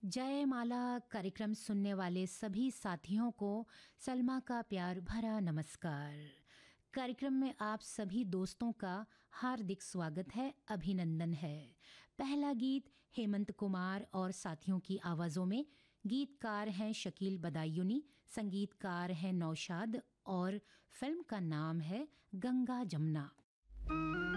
जयमाला कार्यक्रम सुनने वाले सभी साथियों को सलमा का प्यार भरा नमस्कार। कार्यक्रम में आप सभी दोस्तों का हार्दिक स्वागत है, अभिनंदन है। पहला गीत हेमंत कुमार और साथियों की आवाज़ों में। गीतकार हैं शकील बदायूनी, संगीतकार हैं नौशाद और फिल्म का नाम है गंगा जमुना।